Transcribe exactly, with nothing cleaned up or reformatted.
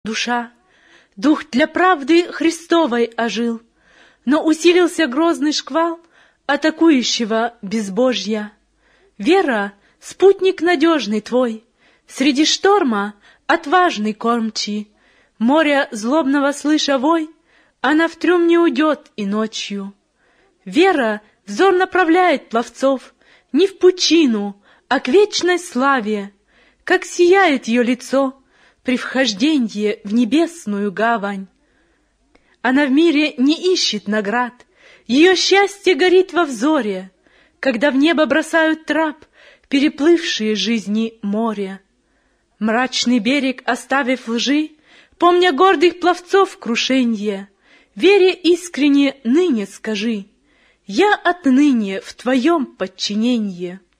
душа. Дух для правды Христовой ожил, но усилился грозный шквал атакующего безбожья. Вера — спутник надежный твой, среди шторма отважный кормчий. Моря злобного слыша вой, она в трюм не уйдет и ночью. Вера взор направляет пловцов не в пучину, а к вечной славе, как сияет ее лицо при вхожденье в небесную гавань. Она в мире не ищет наград, ее счастье горит во взоре, когда в небо бросают трап переплывшие жизни море. Мрачный берег оставив лжи, помня гордых пловцов крушенье, вере искренне ныне скажи: я отныне в твоем подчиненье.